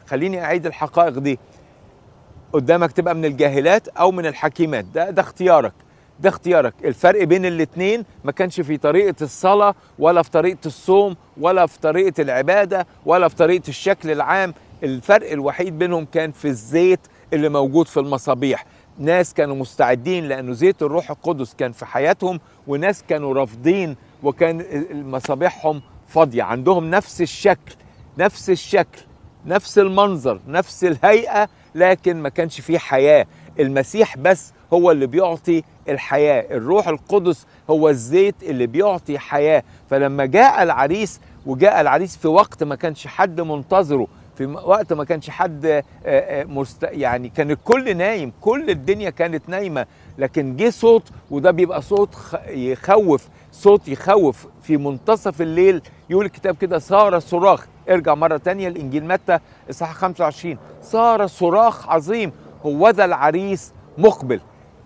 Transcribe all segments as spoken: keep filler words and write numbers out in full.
خليني اعيد الحقائق دي قدامك، تبقى من الجاهلات او من الحكيمات. ده ده اختيارك، ده اختيارك. الفرق بين الاتنين ما كانش في طريقة الصلاة ولا في طريقة الصوم ولا في طريقة العبادة ولا في طريقة الشكل العام. الفرق الوحيد بينهم كان في الزيت اللي موجود في المصابيح. ناس كانوا مستعدين لأنه زيت الروح القدس كان في حياتهم، وناس كانوا رافضين وكان مصابيحهم فاضية. عندهم نفس الشكل نفس الشكل نفس المنظر نفس الهيئة، لكن ما كانش فيه حياة. المسيح بس هو اللي بيعطي الحياة، الروح القدس هو الزيت اللي بيعطي حياة. فلما جاء العريس، وجاء العريس في وقت ما كانش حد منتظره، في وقت ما كانش حد مست... يعني كان الكل نايم، كل الدنيا كانت نايمة، لكن جه صوت، وده بيبقى صوت يخوف، صوت يخوف في منتصف الليل. يقول الكتاب كده صار صراخ. ارجع مرة تانية لإنجيل متى إصحاح خمسة وعشرين، صار صراخ عظيم هو ذا العريس مقبل.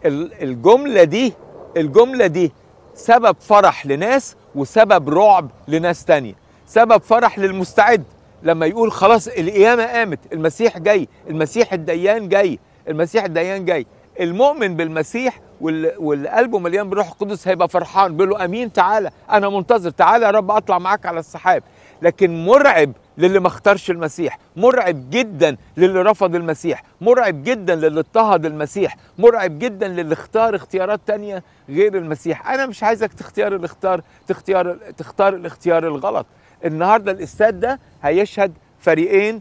الجملة دي الجملة دي سبب فرح لناس وسبب رعب لناس تانية. سبب فرح للمستعد لما يقول خلاص القيامة قامت، المسيح جاي، المسيح الديان جاي، المسيح الديان جاي. المؤمن بالمسيح واللي قلبه مليان بالروح القدس هيبقى فرحان، بيقول له امين، تعالى انا منتظر، تعالى يا رب اطلع معاك على السحاب. لكن مرعب للي ما اختارش المسيح، مرعب جدا للي رفض المسيح، مرعب جدا للي اضطهد المسيح، مرعب جدا للي اختار اختيارات تانية غير المسيح. انا مش عايزك تختار الاختيار تختار تختار الاختيار الغلط. النهارده الاستاد ده هيشهد فريقين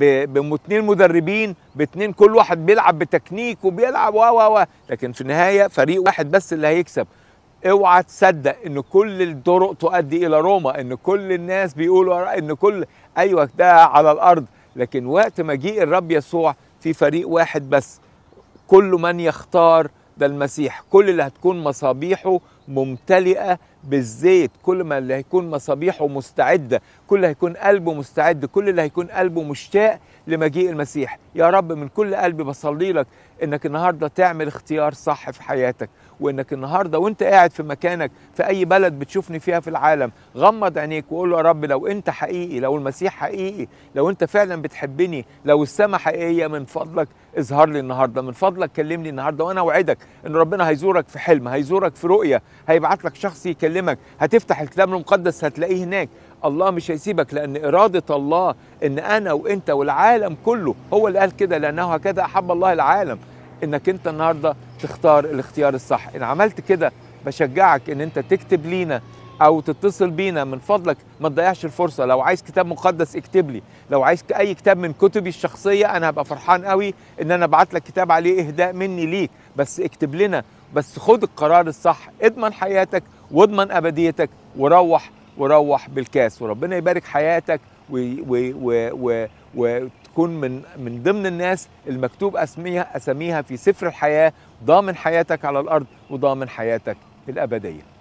باتنين مدربين، باتنين كل واحد بيلعب بتكنيك وبيلعب و و و لكن في النهايه فريق واحد بس اللي هيكسب. اوعى تصدق ان كل الطرق تؤدي الى روما، ان كل الناس بيقولوا ان كل ايوه ده على الارض، لكن وقت مجيء الرب يسوع في فريق واحد بس، كل من يختار ده المسيح. كل اللي هتكون مصابيحه ممتلئة بالزيت، كل ما اللي هيكون مصابيحه مستعدة، كل اللي هيكون قلبه مستعد، كل اللي هيكون قلبه مشتاق لمجيء المسيح. يا رب من كل قلبي بصلي لك انك النهاردة تعمل اختيار صح في حياتك، وانك النهاردة وانت قاعد في مكانك في اي بلد بتشوفني فيها في العالم، غمض عينيك وقول له يا رب لو انت حقيقي، لو المسيح حقيقي، لو انت فعلا بتحبني، لو السماء حقيقية، من فضلك اظهر لي النهاردة، من فضلك كلمني النهاردة. وانا اوعدك ان ربنا هيزورك في حلم، هيزورك في رؤية، هيبعت لك شخص يكلمك، هتفتح الكتاب المقدس هتلاقيه هناك. الله مش هيسيبك، لان ارادة الله ان انا وانت والعالم كله، هو اللي قال كده لانه هكذا احب الله العالم، انك انت النهارده تختار الاختيار الصح. ان عملت كده بشجعك ان انت تكتب لينا او تتصل بينا. من فضلك ما تضيعش الفرصه. لو عايز كتاب مقدس اكتب لي، لو عايز اي كتاب من كتبي الشخصيه انا هبقى فرحان قوي ان انا ابعت لك كتاب عليه اهداء مني ليك. بس اكتب لنا، بس خد القرار الصح، اضمن حياتك واضمن ابديتك، وروح وروح بالكاس. وربنا يبارك حياتك وتكون من من ضمن الناس المكتوب اسميها اساميها في سفر الحياه، ضامن حياتك على الارض وضامن حياتك الابديه.